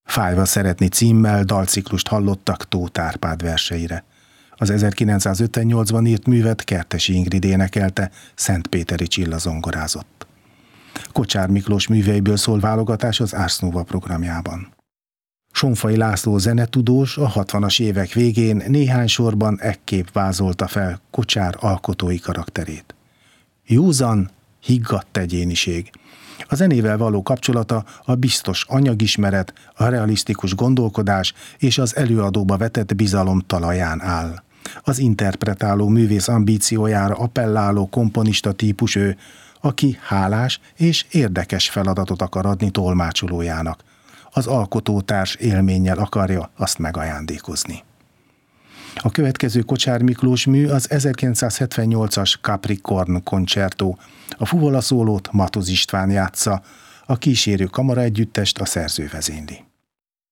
Fájva szeretni címmel dalciklust hallottak Tóth Árpád verseire. Az 1958-ban írt művet Kertési Ingrid énekelte, Szentpéteri Csilla zongorázott. Kocsár Miklós műveiből szól válogatás az Ars Nova programjában. Sonfai László zenetudós a 60-as évek végén néhány sorban ekképp vázolta fel Kocsár alkotói karakterét. Józan, higgadt egyéniség. A zenével való kapcsolata a biztos anyagismeret, a realisztikus gondolkodás és az előadóba vetett bizalom talaján áll. Az interpretáló művész ambíciójára appelláló komponista típus ő, aki hálás és érdekes feladatot akar adni tolmácsolójának. Az alkotótárs élménnyel akarja azt megajándékozni. A következő Kocsár Miklós mű az 1978-as Capricorn Concerto. A fuvola szólót Matoz István játsza, a kísérő kamaraegyüttest a szerző vezényli.